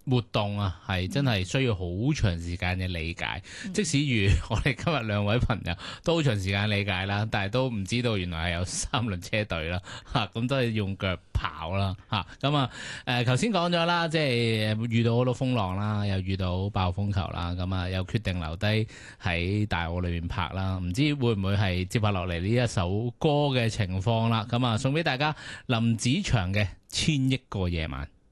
活動啊，係真係需要好長時間嘅理解。即使如我哋今日兩位朋友都好長時間理解啦，但係都唔知道原來係有三輪車隊啦，咁都係用腳跑啦，咁頭先講咗啦，即係遇到好多風浪啦，又遇到爆風球啦，咁又決定留低喺大澳裏面拍啦，唔知會唔會係接下落嚟呢一首歌嘅情況啦？咁送俾大家林子祥嘅《千億個夜晚》。